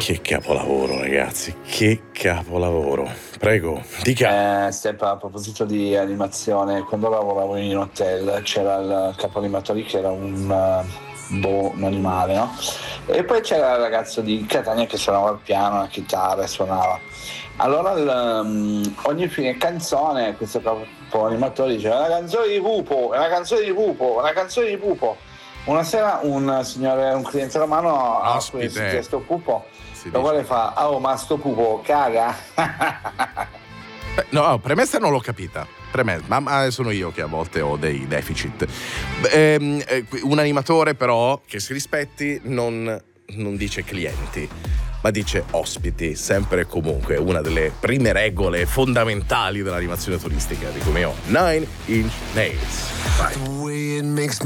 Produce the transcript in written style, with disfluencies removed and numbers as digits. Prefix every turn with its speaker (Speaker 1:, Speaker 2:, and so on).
Speaker 1: Che capolavoro, ragazzi, che capolavoro. Prego, dica.
Speaker 2: Sempre a proposito di animazione, quando lavoravo in hotel c'era il capo animatore che era un animale, no? E poi c'era il ragazzo di Catania che suonava il piano, la chitarra e suonava. Allora ogni fine canzone questo capo animatore diceva una canzone di Pupo, una canzone di Pupo, una canzone di Pupo. Una sera un cliente romano ha chiesto Pupo, lo vuole fa, oh ma sto Pupo caga.
Speaker 1: No, premessa non l'ho capita. Ma sono io che a volte ho dei deficit. Un animatore però che si rispetti non dice clienti, ma dice ospiti, sempre e comunque. Una delle prime regole fondamentali dell'animazione turistica, di come ho 9 Inch Nails. Vai.